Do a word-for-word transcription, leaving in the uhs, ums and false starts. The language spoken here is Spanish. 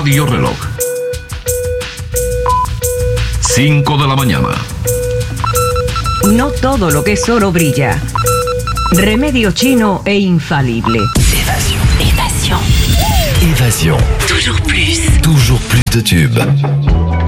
Radio Reloj. cinco de la mañana. No todo lo que es oro brilla. Remedio chino e infalible. Évasion. Évasion. Évasion. Toujours plus. Toujours plus de tubes.